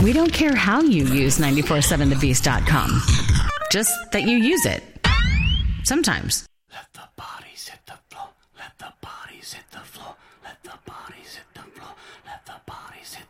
We don't care how you use 947thebeast.com. Just that you use it. Sometimes. Let the bodies hit the floor. Let the bodies hit the floor. Let the bodies hit the floor. Let the bodies hit